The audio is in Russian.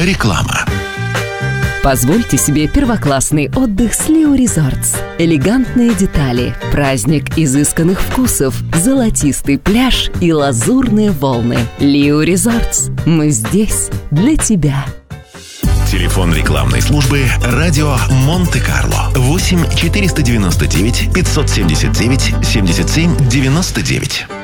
Реклама. Позвольте себе первоклассный отдых с Лио Resorts. Элегантные детали, праздник изысканных вкусов, золотистый пляж и лазурные волны. Лио Resorts. Мы здесь для тебя. Телефон рекламной службы «Радио Монте-Карло». 8 499 579 77 99.